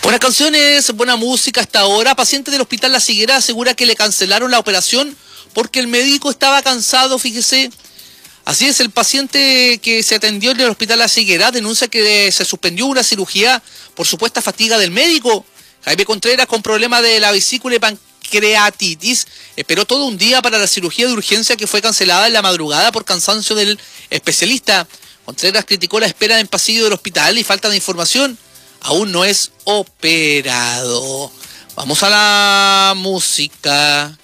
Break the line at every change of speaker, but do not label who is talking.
Buenas canciones, buena música hasta ahora. Paciente del Hospital La Higuera asegura que le cancelaron la operación porque el médico estaba cansado, fíjese. Así es, el paciente que se atendió en el Hospital La Higuera denuncia que se suspendió una cirugía por supuesta fatiga del médico. Jaime Contreras, con problemas de la vesícula y pancreatitis, esperó todo un día para la cirugía de urgencia que fue cancelada en la madrugada por cansancio del especialista. Contreras criticó la espera en pasillo del hospital y falta de información. Aún no es operado. Vamos a la música.